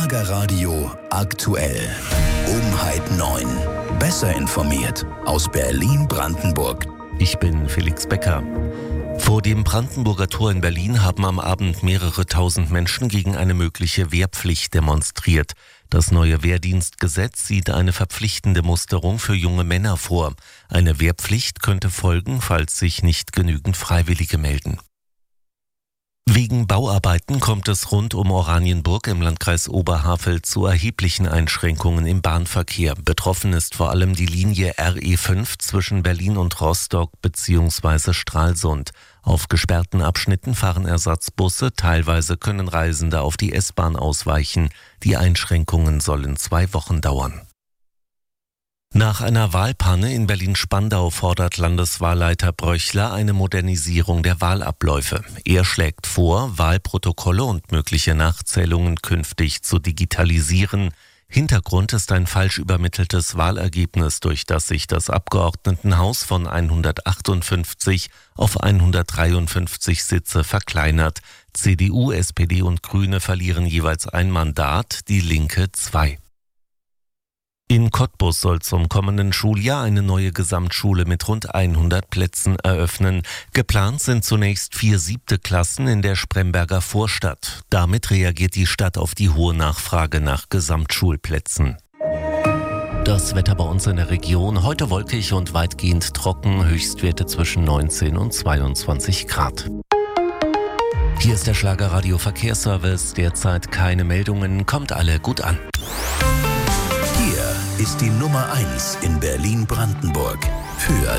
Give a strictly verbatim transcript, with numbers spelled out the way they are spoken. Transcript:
Schlagerradio aktuell. Umheit neun. Besser informiert aus Berlin-Brandenburg. Ich bin Felix Becker. Vor dem Brandenburger Tor in Berlin haben am Abend mehrere tausend Menschen gegen eine mögliche Wehrpflicht demonstriert. Das neue Wehrdienstgesetz sieht eine verpflichtende Musterung für junge Männer vor. Eine Wehrpflicht könnte folgen, falls sich nicht genügend Freiwillige melden. Wegen Bauarbeiten kommt es rund um Oranienburg im Landkreis Oberhavel zu erheblichen Einschränkungen im Bahnverkehr. Betroffen ist vor allem die Linie R E fünf zwischen Berlin und Rostock bzw. Stralsund. Auf gesperrten Abschnitten fahren Ersatzbusse, teilweise können Reisende auf die S-Bahn ausweichen. Die Einschränkungen sollen zwei Wochen dauern. Nach einer Wahlpanne in Berlin-Spandau fordert Landeswahlleiter Bröchler eine Modernisierung der Wahlabläufe. Er schlägt vor, Wahlprotokolle und mögliche Nachzählungen künftig zu digitalisieren. Hintergrund ist ein falsch übermitteltes Wahlergebnis, durch das sich das Abgeordnetenhaus von hundertachtundfünfzig auf hundertdreiundfünfzig Sitze verkleinert. C D U, S P D und Grüne verlieren jeweils ein Mandat, die Linke zwei. In Cottbus soll zum kommenden Schuljahr eine neue Gesamtschule mit rund hundert Plätzen eröffnen. Geplant sind zunächst vier siebte Klassen in der Spremberger Vorstadt. Damit reagiert die Stadt auf die hohe Nachfrage nach Gesamtschulplätzen. Das Wetter bei uns in der Region: heute wolkig und weitgehend trocken, Höchstwerte zwischen neunzehn und zweiundzwanzig Grad. Hier ist der Schlagerradio Verkehrsservice. Derzeit keine Meldungen, kommt alle gut an. Hier ist die Nummer eins in Berlin-Brandenburg. Für